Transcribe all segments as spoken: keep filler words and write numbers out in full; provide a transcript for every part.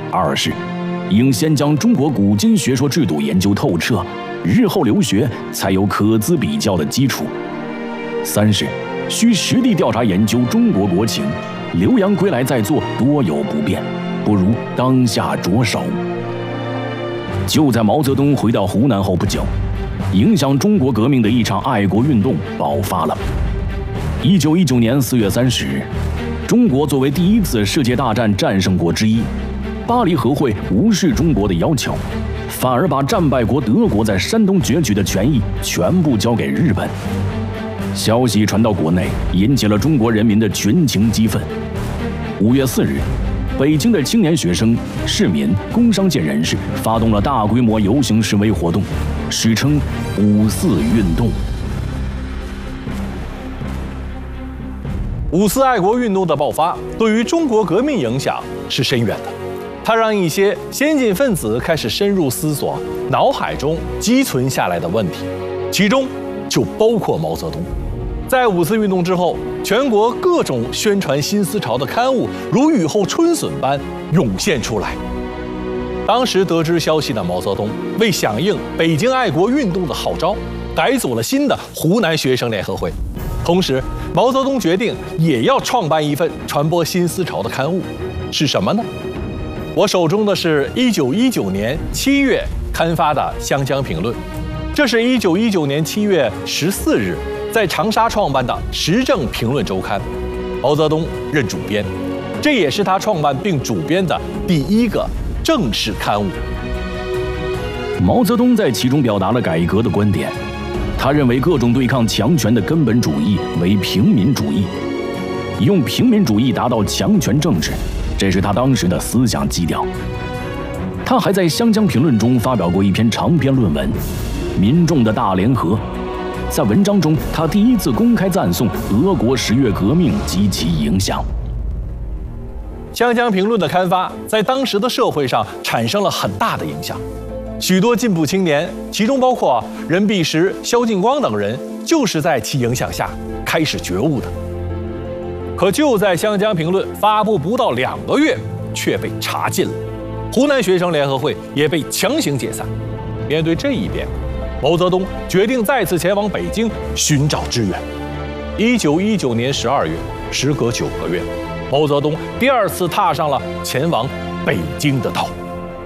二是应先将中国古今学说制度研究透彻，日后留学才有可资比较的基础；三是需实地调查研究中国国情，留洋归来再做多有不便，不如当下着手。就在毛泽东回到湖南后不久，影响中国革命的一场爱国运动爆发了。一九一九年四月三十日，中国作为第一次世界大战战胜国之一，巴黎和会无视中国的要求，反而把战败国德国在山东攫取的权益全部交给日本。消息传到国内，引起了中国人民的群情激愤。五月四日，北京的青年学生、市民、工商界人士发动了大规模游行示威活动，史称“五四运动”。 五四爱国运动的爆发，对于中国革命影响是深远的。它让一些先进分子开始深入思索脑海中积存下来的问题，其中就包括毛泽东。在五四运动之后，全国各种宣传新思潮的刊物如雨后春笋般涌现出来。当时得知消息的毛泽东，为响应北京爱国运动的号召，改组了新的湖南学生联合会。同时，毛泽东决定也要创办一份传播新思潮的刊物，是什么呢？我手中的是一九一九年七月刊发的《湘江评论》，这是一九一九年七月十四日在长沙创办的时政评论周刊，毛泽东任主编，这也是他创办并主编的第一个正式刊物。 毛泽东在其中表达了改革的观点，他认为各种对抗强权的根本主义为平民主义，用平民主义达到强权政治，这是他当时的思想基调。他还在《湘江评论》中发表过一篇长篇论文《民众的大联合》。在文章中，他第一次公开赞颂俄国十月革命及其影响。 《湘江评论》的刊发在当时的社会上产生了很大的影响，许多进步青年，其中包括任弼时、萧劲光等人，就是在其影响下开始觉悟的。可就在《湘江评论》发布不到两个月，却被查禁了，湖南学生联合会也被强行解散。面对这一变，毛泽东决定再次前往北京寻找支援。一九一九年十二月，时隔九个月，毛泽东第二次踏上了前往北京的道路。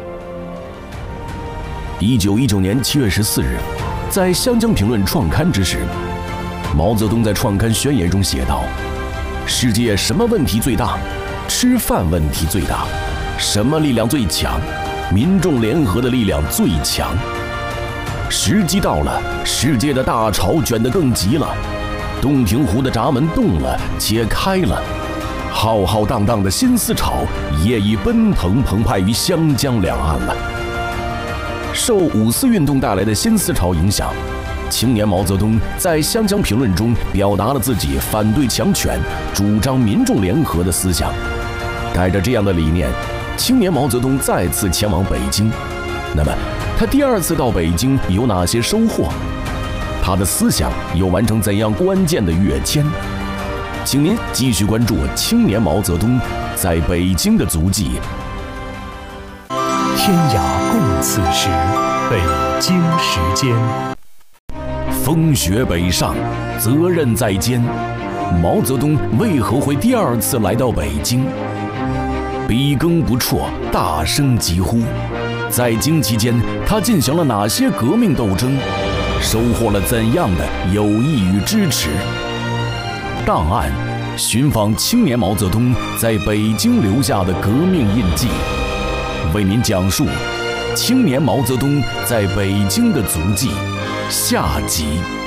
一九一九年七月十四日，在《湘江评论》创刊之时，毛泽东在创刊宣言中写道：“世界什么问题最大？吃饭问题最大。什么力量最强？民众联合的力量最强。时机到了，世界的大潮卷得更急了，洞庭湖的闸门动了，且开了。浩浩荡荡的新思潮也已奔腾澎湃于湘江两岸了。”受五四运动带来的新思潮影响，青年毛泽东在《湘江评论》中表达了自己反对强权、主张民众联合的思想。带着这样的理念，青年毛泽东再次前往北京。那么，他第二次到北京有哪些收获？他的思想又完成怎样关键的跃迁？请您继续关注青年毛泽东在北京的足迹。 天涯共此时，北京时间。 风雪北上，责任在肩。毛泽东为何会第二次来到北京？笔耕不辍，大声疾呼。在京期间，他进行了哪些革命斗争？收获了怎样的友谊与支持？档案寻访青年毛泽东在北京留下的革命印记，为您讲述青年毛泽东在北京的足迹下集。